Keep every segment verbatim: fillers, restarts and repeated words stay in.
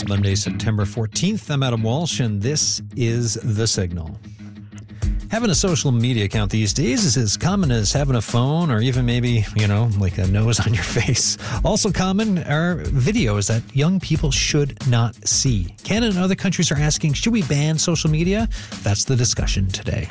Monday, September fourteenth. I'm Adam Walsh, and this is The Signal. Having a social media account these days is as common as having a phone or even maybe, you know, like a nose on your face. Also common are videos that young people should not see. Canada and other countries are asking, should we ban social media? That's the discussion today.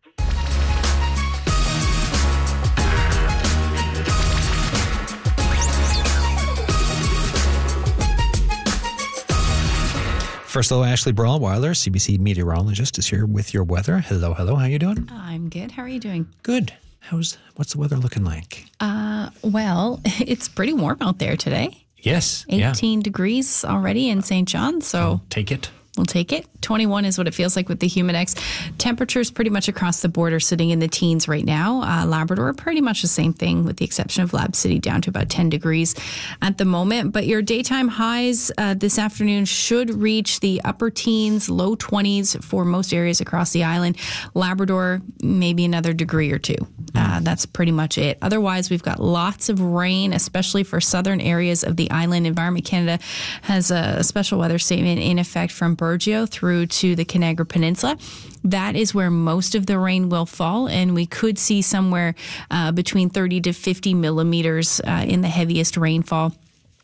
First, though, Ashley Brawlweiler, C B C meteorologist, is here with your weather. Hello, hello. How you doing? I'm good. How are you doing? Good. How's what's the weather looking like? Uh, well, it's pretty warm out there today. Yes. eighteen yeah. degrees already in Saint John, so I'll take it. We'll take it. twenty-one is what it feels like with the Humidex. Temperatures pretty much across the board are sitting in the teens right now. Uh, Labrador, pretty much the same thing with the exception of Lab City, down to about ten degrees at the moment. But your daytime highs uh, this afternoon should reach the upper teens, low twenties for most areas across the island. Labrador, maybe another degree or two. Uh, that's pretty much it. Otherwise, we've got lots of rain, especially for southern areas of the island. Environment Canada has a special weather statement in effect from Burgeo through to the Conagra Peninsula. That is where most of the rain will fall, and we could see somewhere uh, between thirty to fifty millimeters uh, in the heaviest rainfall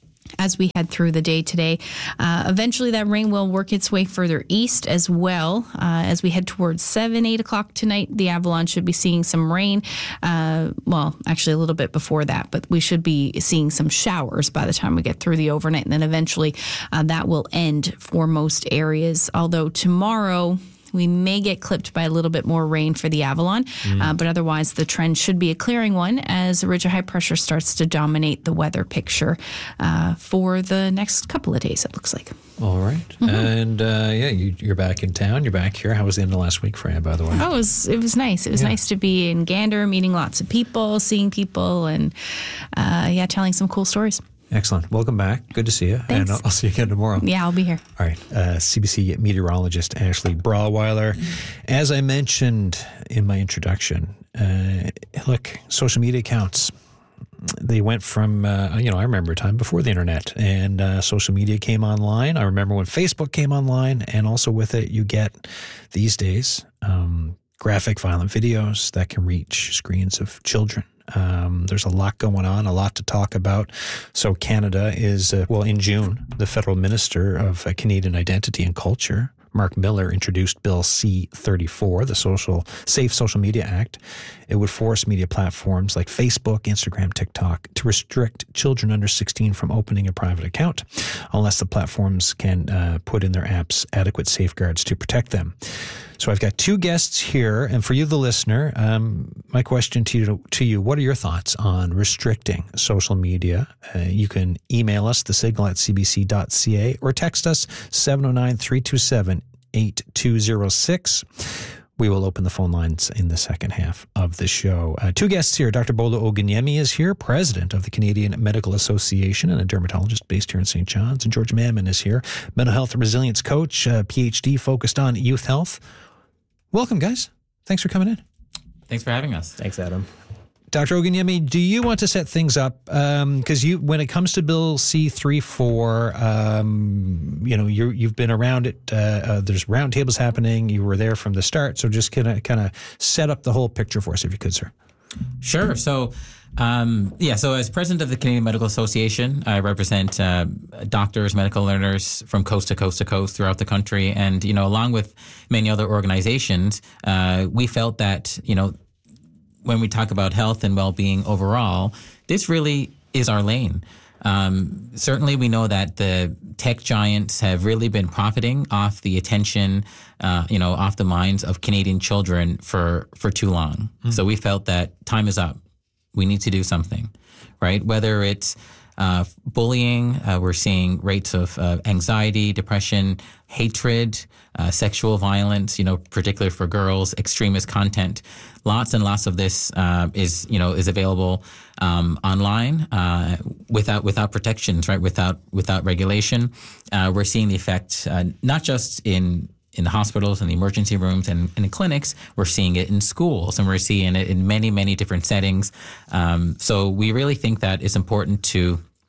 as we head through the day today. Uh, eventually, that rain will work its way further east as well. Uh, as we head towards seven, eight o'clock tonight, the Avalon should be seeing some rain. Uh, well, actually a little bit before that, but we should be seeing some showers by the time we get through the overnight. And then eventually uh, that will end for most areas. Although tomorrow, we may get clipped by a little bit more rain for the Avalon, mm. uh, but otherwise the trend should be a clearing one as a ridge of high pressure starts to dominate the weather picture uh, for the next couple of days, it looks like. All right. Mm-hmm. And uh, yeah, you, you're back in town. You're back here. How was the end of last week for you, by the way? Oh, it was, it was nice. It was yeah. nice to be in Gander, meeting lots of people, seeing people, and uh, yeah, telling some cool stories. Excellent. Welcome back. Good to see you. Thanks. And I'll, I'll see you again tomorrow. Yeah, I'll be here. All right. Uh, C B C meteorologist Ashley Brawlweiler. As I mentioned in my introduction, uh, look, social media accounts, they went from, uh, you know, I remember a time before the internet and uh, social media came online. I remember when Facebook came online, and also with it you get these days um, graphic, violent videos that can reach screens of children. Um, there's a lot going on, a lot to talk about. So Canada is, uh, well, in June, the federal minister of uh, Canadian Identity and Culture, Mark Miller, introduced Bill C thirty-four, the Social Safe Social Media Act. It would force media platforms like Facebook, Instagram, TikTok to restrict children under sixteen from opening a private account unless the platforms can uh, put in their apps adequate safeguards to protect them. So I've got two guests here, and for you, the listener, um, my question to you, to you, what are your thoughts on restricting social media? Uh, you can email us, the signal at c b c dot c a, or text us, seven oh nine, three two seven, eight two oh six. We will open the phone lines in the second half of the show. Uh, two guests here. Doctor Bola Ogunyemi is here, president of the Canadian Medical Association and a dermatologist based here in Saint John's. And George Mamman is here, mental health and resilience coach, uh, P H D focused on youth health. Welcome, guys. Thanks for coming in. Thanks for having us. Thanks, Adam. Doctor Ogunyemi, do you want to set things up? Because um, you, when it comes to Bill C thirty-four, um, you know, you you've been around it. Uh, uh, there's roundtables happening. You were there from the start. So just kind of kind of set up the whole picture for us, if you could, sir. Sure. So, um, yeah, so as president of the Canadian Medical Association, I represent uh, doctors, medical learners from coast to coast to coast throughout the country. And, you know, along with many other organizations, uh, we felt that, you know, when we talk about health and well-being overall, this really is our lane. Um, certainly, we know that the tech giants have really been profiting off the attention, uh, you know, off the minds of Canadian children for, for too long. Mm. So we felt that time is up. We need to do something, right? Whether it's uh, bullying, uh, we're seeing rates of uh, anxiety, depression, hatred, uh, sexual violence, you know, particularly for girls, extremist content. Lots and lots of this uh, is, you know, is available um, online uh, without without protections, right? Without without regulation. Uh, we're seeing the effect uh, not just in in the hospitals and the emergency rooms and, and in clinics. We're seeing it in schools, and we're seeing it in many many different settings. Um, so we really think that it's important to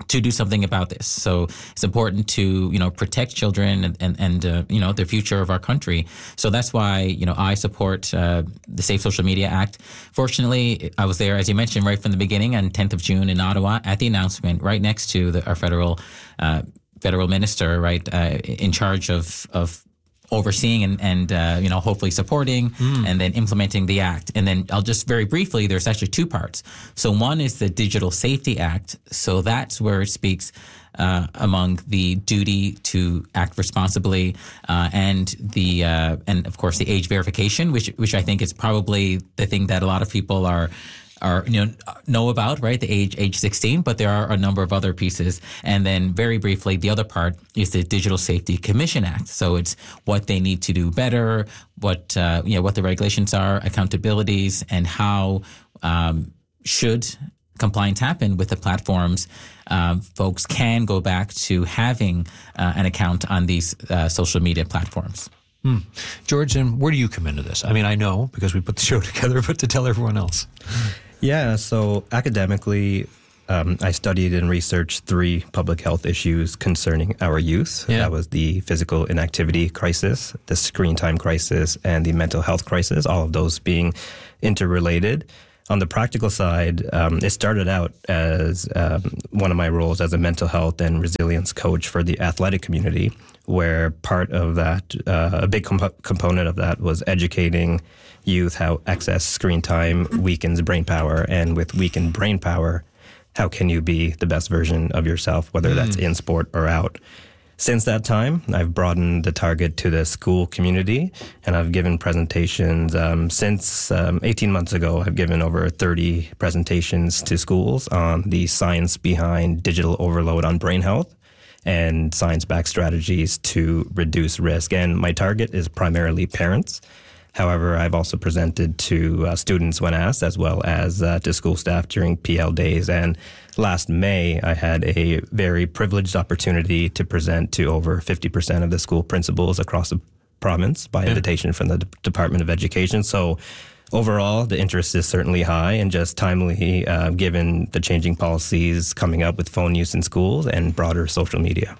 to do something about this. So it's important to, you know, protect children and, and, and uh, you know, the future of our country. So that's why, you know, I support uh, the Safe Social Media Act. Fortunately, I was there, as you mentioned, right from the beginning on tenth of June in Ottawa at the announcement, right next to the, our federal uh, federal minister, right, uh, in charge of of overseeing and, and uh, you know, hopefully supporting mm. and then implementing the act. And then I'll just very briefly, there's actually two parts. So one is the Digital Safety Act. So that's where it speaks uh, among the duty to act responsibly uh, and the uh, and of course the age verification, which which I think is probably the thing that a lot of people are are you know know about, right? The age age sixteen, but there are a number of other pieces. And then very briefly, the other part is the Digital Safety Commission Act. So it's what they need to do better, what uh, you know what the regulations are, accountabilities, and how um, should compliance happen with the platforms. Um, folks can go back to having uh, an account on these uh, social media platforms. Hmm. George, and where do you come into this? I mean, I know because we put the show together, but to tell everyone else. Yeah, so academically, um, I studied and researched three public health issues concerning our youth. Yeah. That was the physical inactivity crisis, the screen time crisis, and the mental health crisis, all of those being interrelated. On the practical side, um, it started out as um, one of my roles as a mental health and resilience coach for the athletic community, where part of that, uh, a big comp- component of that was educating youth how excess screen time weakens brain power. And with weakened brain power, how can you be the best version of yourself, whether mm. that's in sport or out? Since that time, I've broadened the target to the school community, and I've given presentations. Um, since um, eighteen months ago, I've given over thirty presentations to schools on the science behind digital overload on brain health and science-backed strategies to reduce risk. And my target is primarily parents. However, I've also presented to uh, students when asked, as well as uh, to school staff during P L days. And last May, I had a very privileged opportunity to present to over fifty percent of the school principals across the province by invitation from the D- Department of Education. So overall, the interest is certainly high and just timely uh, given the changing policies coming up with phone use in schools and broader social media.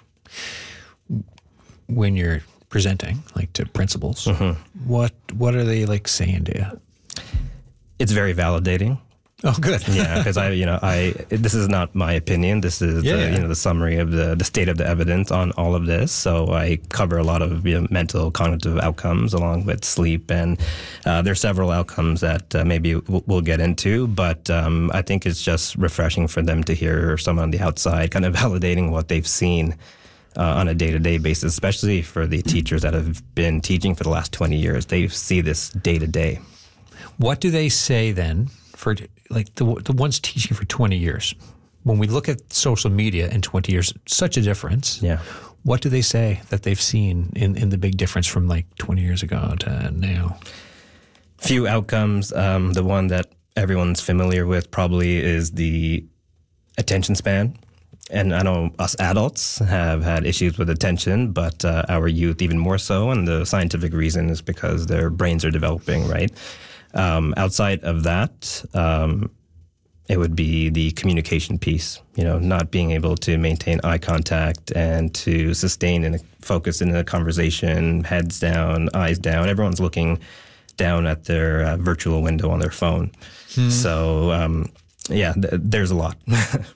When you're presenting, like to principals, mm-hmm. what what are they like saying to you? It's very validating. Oh, good. Yeah, because I, you know, I this is not my opinion. This is yeah, the, yeah. you know the summary of the the state of the evidence on all of this. So I cover a lot of you know, mental cognitive outcomes along with sleep, and uh, there are several outcomes that uh, maybe we'll, we'll get into. But um, I think it's just refreshing for them to hear someone on the outside kind of validating what they've seen Uh, on a day-to-day basis, especially for the teachers that have been teaching for the last twenty years. They see this day-to-day. What do they say then for like the the ones teaching for twenty years? When we look at social media in twenty years, such a difference. Yeah. What do they say that they've seen in, in the big difference from like twenty years ago to now? Few outcomes. Um, the one that everyone's familiar with probably is the attention span. And I know us adults have had issues with attention, but uh, our youth even more so. And the scientific reason is because their brains are developing, right? Um, outside of that, um, it would be the communication piece, you know, not being able to maintain eye contact and to sustain and focus in a conversation, heads down, eyes down. Everyone's looking down at their uh, virtual window on their phone. Hmm. So, um, yeah, th- there's a lot.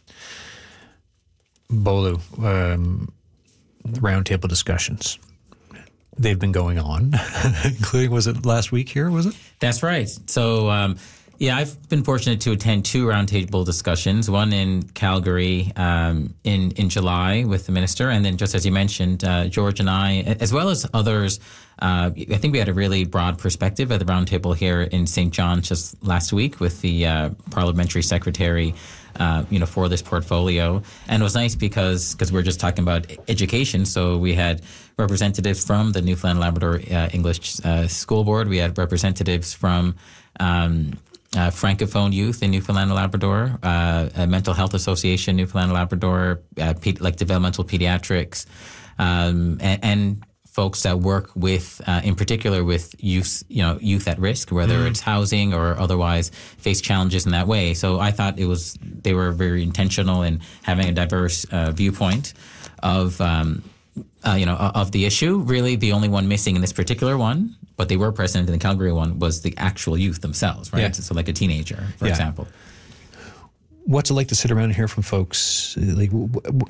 Bolu, um, roundtable discussions. They've been going on, including, was it last week here, was it? That's right. So, um, yeah, I've been fortunate to attend two roundtable discussions, one in Calgary um, in, in July with the minister, and then just as you mentioned, uh, George and I, as well as others, uh, I think we had a really broad perspective at the roundtable here in Saint John just last week with the uh, parliamentary secretary Uh, you know, for this portfolio. And it was nice because because we're just talking about education. So we had representatives from the Newfoundland Labrador uh, English uh, School Board. We had representatives from um, uh, Francophone Youth in Newfoundland and Labrador, uh, a Mental Health Association, Newfoundland and Labrador, uh, pe- like developmental pediatrics, um, and, and folks that work with, uh, in particular, with youth, you know, youth at risk, whether mm. it's housing or otherwise face challenges in that way. So I thought it was they were very intentional in having a diverse uh, viewpoint of, um, uh, you know, of the issue. Really, the only one missing in this particular one, but they were present in the Calgary one, was the actual youth themselves, right? Yeah. So like a teenager, for yeah. example. What's it like to sit around and hear from folks? Like, w- w-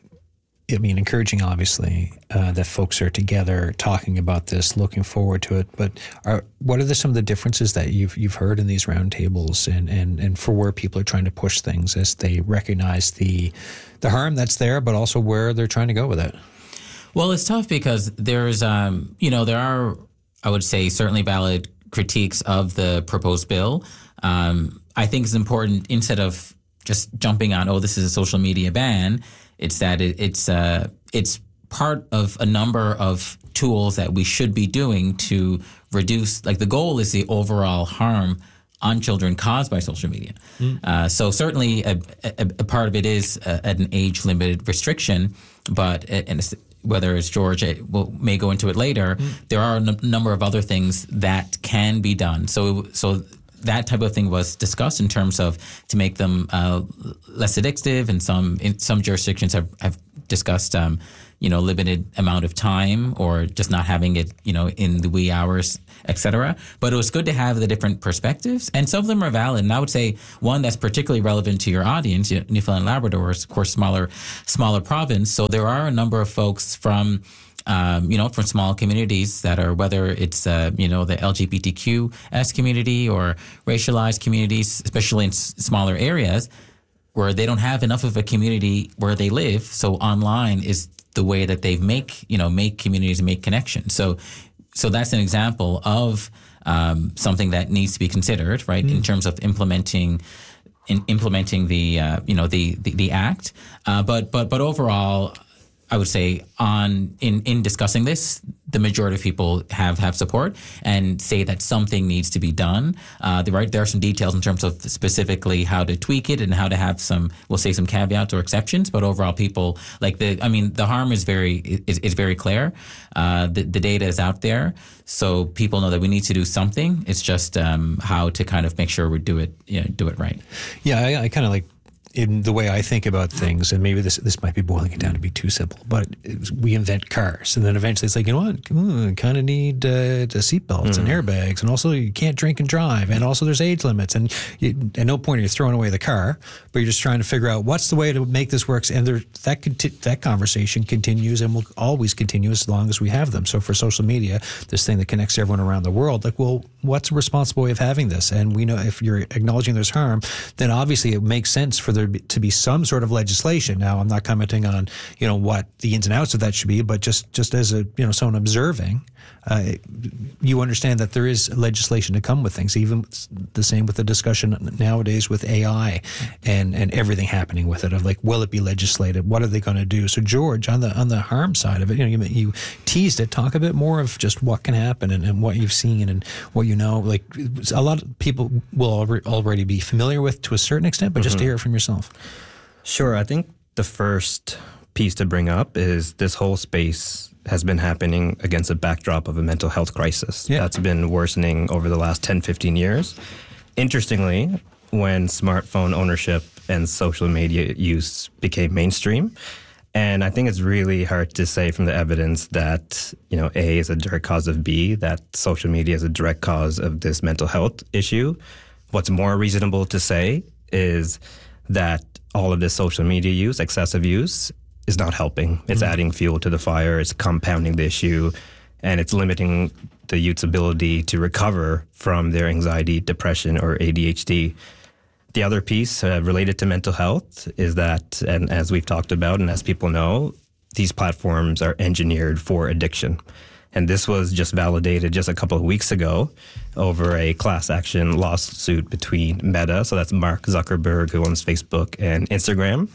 I mean, encouraging, obviously, uh, that folks are together talking about this, looking forward to it. But are, what are the, some of the differences that you've you've heard in these roundtables, and, and, and for where people are trying to push things as they recognize the the harm that's there, but also where they're trying to go with it? Well, it's tough because there's, um, you know, there are, I would say, certainly valid critiques of the proposed bill. Um, I think it's important, instead of just jumping on, oh, this is a social media ban, it's that it, it's uh, it's part of a number of tools that we should be doing to reduce, like the goal is the overall harm on children caused by social media. Mm. Uh, so certainly a, a, a part of it is a, an age-limited restriction, but and it's, whether it's George will, may go into it later, mm. there are a n- number of other things that can be done. So so. That type of thing was discussed in terms of to make them uh, less addictive, and some in some jurisdictions have, have discussed, um, you know, limited amount of time or just not having it, you know, in the wee hours, et cetera. But it was good to have the different perspectives, and some of them are valid. And I would say one that's particularly relevant to your audience, you know, Newfoundland and Labrador is, of course, smaller, smaller province. So there are a number of folks from Um, you know, from small communities that are, whether it's, uh, you know, the L G B T Q S community or racialized communities, especially in s- smaller areas where they don't have enough of a community where they live. So online is the way that they make, you know, make communities and make connections. So, so that's an example of um, something that needs to be considered, right, mm. in terms of implementing in implementing the, uh, you know, the, the, the act. Uh, but, but, but overall, I would say on in, in discussing this, the majority of people have, have support and say that something needs to be done. Uh, the, right, there are some details in terms of specifically how to tweak it and how to have some, we'll say some caveats or exceptions. But overall, people like the, I mean, the harm is very is, is very clear. Uh, the, the data is out there, so people know that we need to do something. It's just um, how to kind of make sure we do it, you know, do it right. Yeah, I, I kind of like. In the way I think about things, and maybe this this might be boiling it down to be too simple, but we invent cars, and then eventually it's like, you know what, kind of need uh, seatbelts mm. and airbags, and also you can't drink and drive, and also there's age limits, and you, at no point are you throwing away the car, but you're just trying to figure out what's the way to make this work, and there, that conti- that conversation continues and will always continue as long as we have them. So for social media, this thing that connects everyone around the world, like, well, what's a responsible way of having this? And we know if you're acknowledging there's harm, then obviously it makes sense for the to be some sort of legislation. Now, I'm not commenting on, you know, what the ins and outs of that should be, but just, just as a, you know, someone observing, uh, you understand that there is legislation to come with things, even the same with the discussion nowadays with A I and, and everything happening with it, of like, will it be legislated? What are they going to do? So George, on the, on the harm side of it, you know, you, you teased it, talk a bit more of just what can happen and, and what you've seen and what you know. Like, a lot of people will already be familiar with to a certain extent, but mm-hmm. just to hear it from yourself. Sure. I think the first piece to bring up is this whole space has been happening against a backdrop of a mental health crisis yeah. that's been worsening over the last ten, fifteen years. Interestingly, when smartphone ownership and social media use became mainstream, and I think it's really hard to say from the evidence that, you know, A is a direct cause of B, that social media is a direct cause of this mental health issue. What's more reasonable to say is that all of this social media use, excessive use, is not helping. It's mm-hmm. adding fuel to the fire. It's compounding the issue, and it's limiting the youth's ability to recover from their anxiety, depression, or A D H D. The other piece uh, related to mental health is that, and as we've talked about, and as people know, these platforms are engineered for addiction. And this was just validated just a couple of weeks ago over a class action lawsuit between Meta, so that's Mark Zuckerberg, who owns Facebook and Instagram,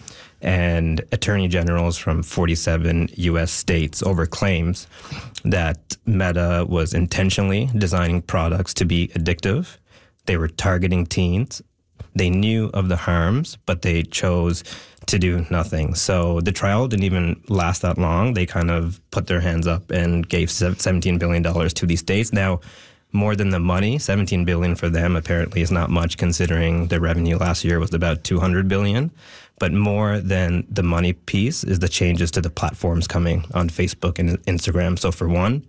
and attorney generals from forty-seven U S states over claims that Meta was intentionally designing products to be addictive. They were targeting teens. They knew of the harms, but they chose to do nothing. So the trial didn't even last that long. They kind of put their hands up and gave seventeen billion dollars to these states. Now, more than the money, seventeen billion dollars for them apparently is not much, considering their revenue last year was about two hundred billion dollars. But more than the money piece is the changes to the platforms coming on Facebook and Instagram. So for one,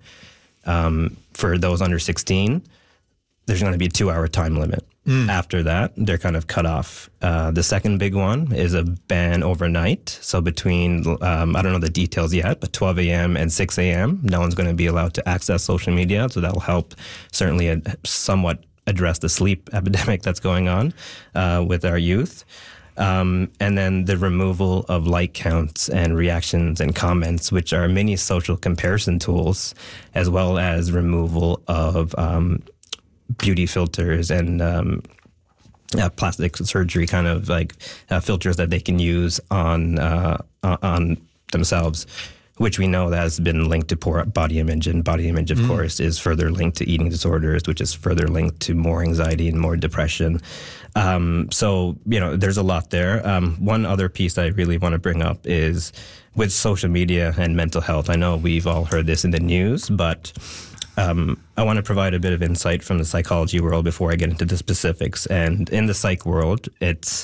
um, for those under sixteen, there's going to be a two-hour time limit. Mm. After that, they're kind of cut off. Uh, the second big one is a ban overnight. So between, um, I don't know the details yet, but twelve a.m. and six a.m., no one's going to be allowed to access social media. So that'll help certainly uh, somewhat address the sleep epidemic that's going on uh, with our youth. Um, and then the removal of like counts and reactions and comments, which are mini social comparison tools, as well as removal of um, beauty filters and um, uh, plastic surgery kind of like uh, filters that they can use on uh, on themselves, which we know that has been linked to poor body image. And body image, of mm. course, is further linked to eating disorders, which is further linked to more anxiety and more depression. Um, so, you know, there's a lot there. Um, one other piece I really want to bring up is with social media and mental health. I know we've all heard this in the news, but um, I want to provide a bit of insight from the psychology world before I get into the specifics. And in the psych world, it's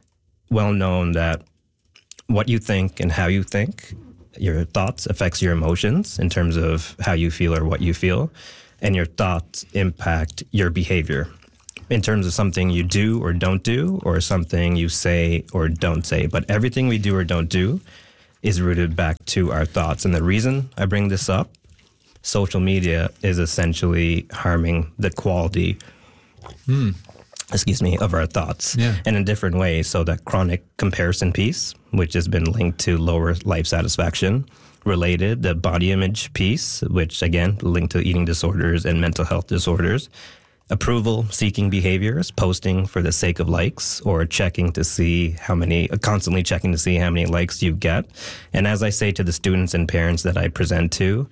well known that what you think and how you think, your thoughts affects your emotions in terms of how you feel or what you feel, and your thoughts impact your behavior in terms of something you do or don't do, or something you say or don't say. But everything we do or don't do is rooted back to our thoughts. And the reason I bring this up, social media is essentially harming the quality mm. excuse me, of our thoughts yeah. and in different ways. So that chronic comparison piece, which has been linked to lower life satisfaction, related, the body image piece, which again, linked to eating disorders and mental health disorders, approval seeking behaviors, posting for the sake of likes or checking to see how many, constantly checking to see how many likes you get. And as I say to the students and parents that I present to,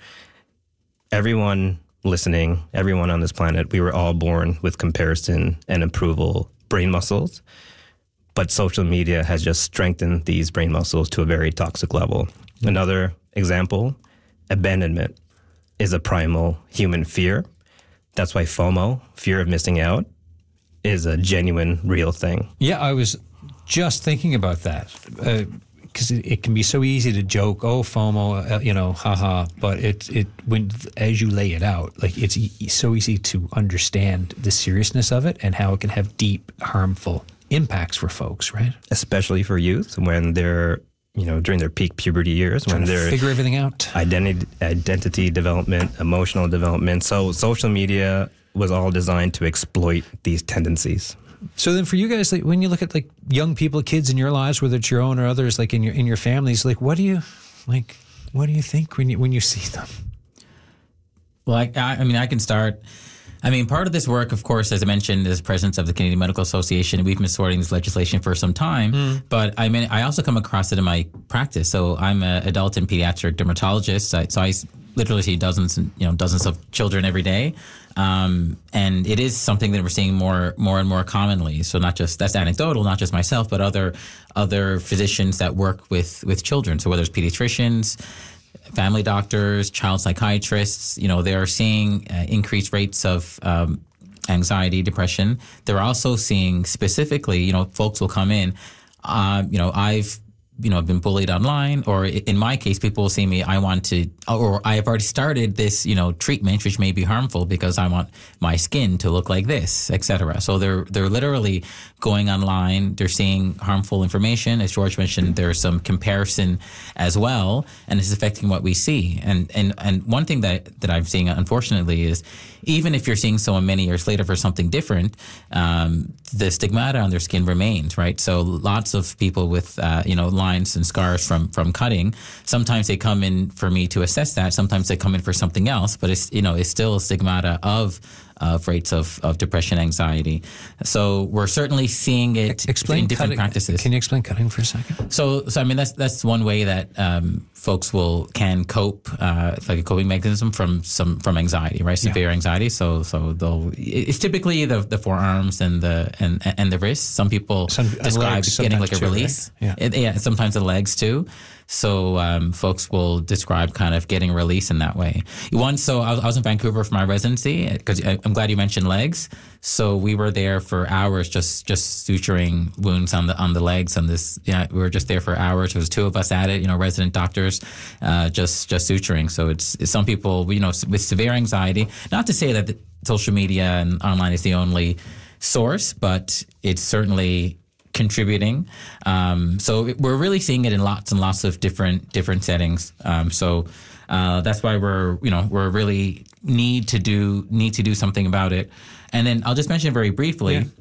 everyone listening, everyone on this planet, we were all born with comparison and approval brain muscles, but social media has just strengthened these brain muscles to a very toxic level. Mm-hmm. Another example, abandonment is a primal human fear. That's why FOMO, fear of missing out, is a genuine, real thing. Yeah, I was just thinking about that. Uh, Because it, it can be so easy to joke, oh, FOMO, uh, you know, haha. But it it when as you lay it out, like it's e- so easy to understand the seriousness of it and how it can have deep, harmful impacts for folks, right? Especially for youth when they're, you know, during their peak puberty years, Trying when to they're figure everything out, identity identity development, emotional development. So social media was all designed to exploit these tendencies. So then for you guys, like when you look at like young people, kids in your lives, whether it's your own or others, like in your in your families, like what do you like what do you think when you when you see them? Well, I, I mean, I can start. I mean, part of this work, of course, as I mentioned, is presence of the Canadian Medical Association. We've been supporting this legislation for some time, mm. but I mean, I also come across it in my practice. So I'm an adult and pediatric dermatologist. So I literally see dozens and you know dozens of children every day. Um, and it is something that we're seeing more, more and more commonly. So not just, that's anecdotal, not just myself, but other, other physicians that work with, with children. So whether it's pediatricians, family doctors, child psychiatrists, you know, they're seeing uh, increased rates of, um, anxiety, depression. They're also seeing specifically, you know, folks will come in, uh, you know, I've, you know, I've been bullied online, or in my case, people will see me, I want to, or I have already started this, you know, treatment, which may be harmful because I want my skin to look like this, et cetera. So they're, they're literally going online. They're seeing harmful information. As George mentioned, there's some comparison as well, and it's affecting what we see. And, and, and one thing that, that I'm seeing, unfortunately, is even if you're seeing someone many years later for something different, um, the stigmata on their skin remains, right? So lots of people with, uh, you know, lines and scars from, from cutting, sometimes they come in for me to assess that. Sometimes they come in for something else, but it's, you know, it's still a stigmata of, of rates of, of depression, anxiety. So we're certainly seeing it explain in different cutting, practices. Can you explain cutting for a second? So, so I mean, that's that's one way that um, folks will can cope, uh, like a coping mechanism from some from anxiety, right? Severe yeah. anxiety. So, so they'll it's typically the the forearms and the and and the wrists. Some people some, describe legs, getting like a too, release. Right? Yeah. It, yeah, sometimes the legs too. So um, folks will describe kind of getting a release in that way. Once, so I was, I was in Vancouver for my residency because I'm glad you mentioned legs. So we were there for hours, just just suturing wounds on the on the legs. On this, yeah, we were just there for hours. There was two of us at it, you know, resident doctors, uh, just just suturing. So it's, it's some people, you know, with severe anxiety. Not to say that the social media and online is the only source, but it's certainly contributing. Um, so it, we're really seeing it in lots and lots of different different settings. Um, so uh, that's why we're you know we're really need to do need to do something about it. And then I'll just mention very briefly. Yeah.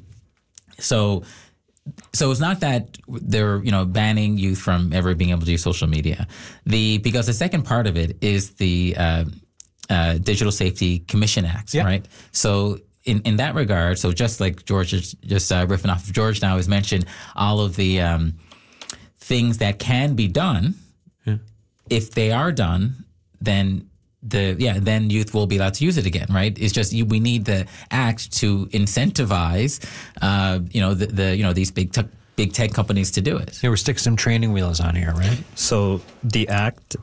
So so it's not that they're you know banning youth from ever being able to use social media. The because the second part of it is the uh, uh, Digital Safety Commission Act, yeah. right? So In, in that regard, so just like George is just uh, riffing off of George now has mentioned all of the um, things that can be done. Yeah. If they are done, then the yeah then youth will be allowed to use it again, right? It's just you, we need the act to incentivize, uh, you know, the, the you know these big tech big tech companies to do it. Yeah, we're sticking some training wheels on here, right? So the act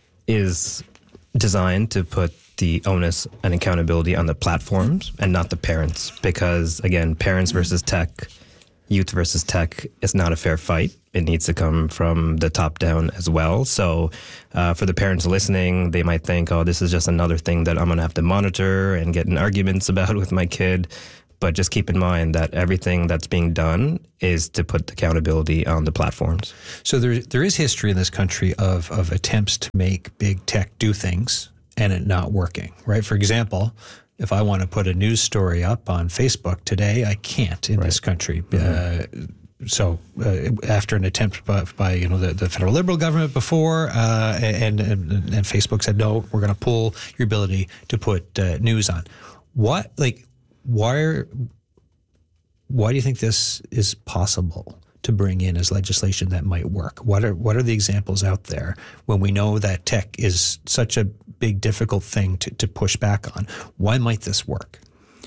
is designed to put the onus and accountability on the platforms and not the parents. Because, again, parents versus tech, youth versus tech is not a fair fight. It needs to come from the top down as well. So uh, for the parents listening, they might think, oh, this is just another thing that I'm going to have to monitor and get in arguments about with my kid. But just keep in mind that everything that's being done is to put accountability on the platforms. So there, there is history in this country of, of attempts to make big tech do things and it not working, right? For example, if I want to put a news story up on Facebook today, I can't in right. this country. Mm-hmm. Uh, so uh, after an attempt by, by you know the, the federal Liberal government before, uh, and, and and Facebook said, no, we're going to pull your ability to put uh, news on. What, like, why are, why do you think this is possible to bring in as legislation that might work? What are what are the examples out there when we know that tech is such a big, difficult thing to, to push back on? Why might this work?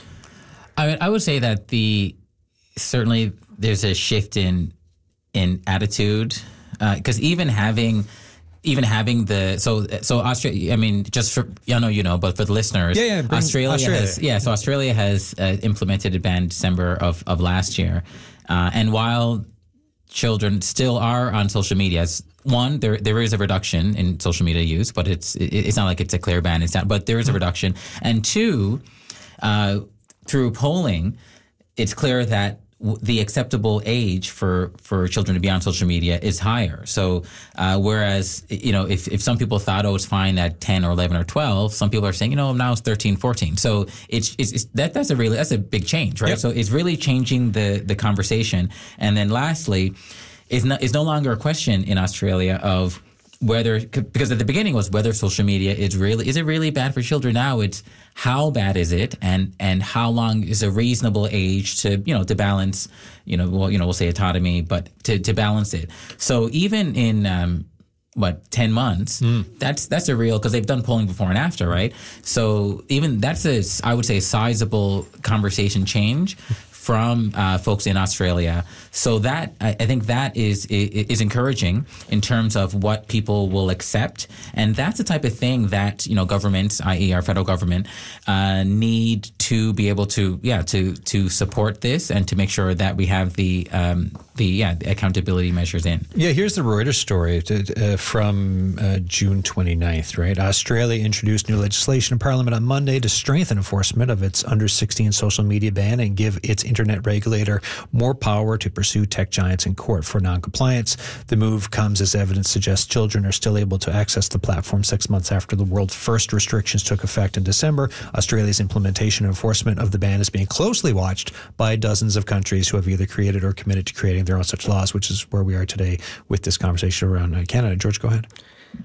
I mean, I would say that the certainly there's a shift in in attitude because uh, even having even having the so so Australia. I mean, just for I know you know, but for the listeners, yeah, yeah, Australia, Australia has yeah. So Australia has uh, implemented a ban in December of of last year, uh, and while children still are on social media. One, there there is a reduction in social media use, but it's it, it's not like it's a clear ban. It's not, but there is a reduction. And two, uh, through polling, it's clear that w- the acceptable age for, for children to be on social media is higher. So uh, whereas you know if, if some people thought oh it's fine at ten or eleven or twelve, some people are saying you know now it's thirteen, fourteen. So it's it's, it's that that's a really that's a big change, right? Yep. So it's really changing the the conversation. And then lastly, is no, is no longer a question in Australia of whether, because at the beginning was whether social media is really, is it really bad for children? Now it's how bad is it, and and how long is a reasonable age to, you know, to balance, you know, well, you know, we'll say autonomy, but to, to balance it. So even in, um, what, ten months, mm. that's that's a real, because they've done polling before and after, right? So even that's a, I would say, a sizable conversation change from uh, folks in Australia. So that, I, I think that is, is is encouraging in terms of what people will accept. And that's the type of thing that, you know, governments, that is our federal government, uh, need to be able to, yeah, to to support this and to make sure that we have the, um, the yeah, the accountability measures in. Yeah, here's the Reuters story to, uh, from uh, June twenty-ninth, right? Australia introduced new legislation in Parliament on Monday to strengthen enforcement of its under sixteen social media ban and give its internet regulator more power to pursue tech giants in court for noncompliance. The move comes as evidence suggests children are still able to access the platform six months after the world's first restrictions took effect in December. Australia's implementation and enforcement of the ban is being closely watched by dozens of countries who have either created or committed to creating their own such laws, which is where we are today with this conversation around Canada. George, go ahead.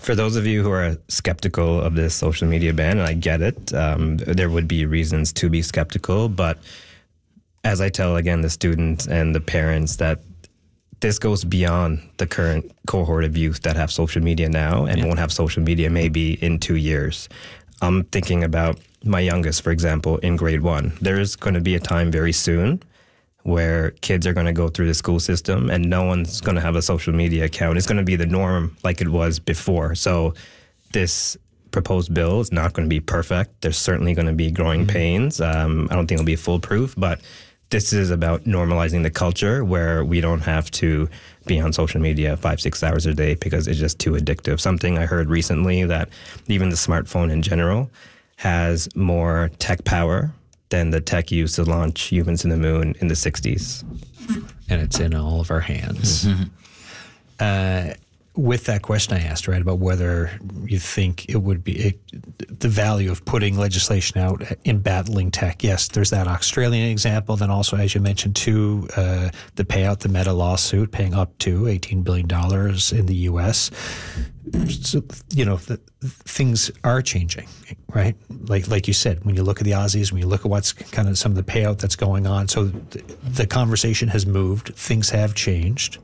For those of you who are skeptical of this social media ban, and I get it, um, there would be reasons to be skeptical. But as I tell, again, the students and the parents that this goes beyond the current cohort of youth that have social media now and yeah. won't have social media maybe in two years. I'm thinking about my youngest, for example, in grade one. There is going to be a time very soon where kids are going to go through the school system and no one's going to have a social media account. It's going to be the norm like it was before. So this proposed bill is not going to be perfect. There's certainly going to be growing mm-hmm. pains. Um, I don't think it'll be foolproof, but this is about normalizing the culture where we don't have to be on social media five, six hours a day because it's just too addictive. Something I heard recently that even the smartphone in general has more tech power than the tech used to launch humans in the moon in the sixties. And it's in all of our hands. Mm-hmm. Uh, with that question I asked, right, about whether you think it would be it, the value of putting legislation out in battling tech. Yes, there's that Australian example. Then also, as you mentioned, too, uh, the payout, the Meta lawsuit, paying up to eighteen billion dollars in the U S. So, you know, the, things are changing, right? Like like you said, when you look at the Aussies, when you look at what's kind of some of the payout that's going on, so the, the conversation has moved, things have changed.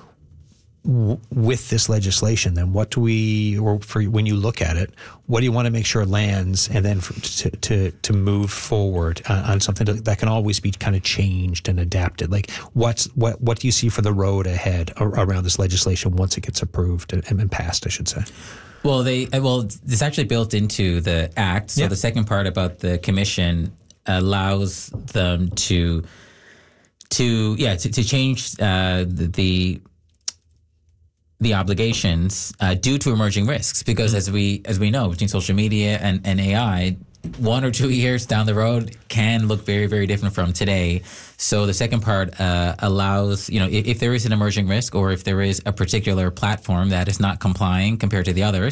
W- with this legislation, then what do we, or for when you look at it, what do you want to make sure lands, and then for, to, to to move forward on, on something that, that can always be kind of changed and adapted? Like what's what what do you see for the road ahead around this legislation once it gets approved and, and passed, I should say? Well, they well, it's actually built into the act. So yeah. the second part about the commission allows them to to yeah to, to change uh, the, the the obligations uh, due to emerging risks, because mm-hmm. as we as we know, between social media and, and A I, one or two years down the road can look very, very different from today. So the second part uh, allows, you know, if, if there is an emerging risk or if there is a particular platform that is not complying compared to the others,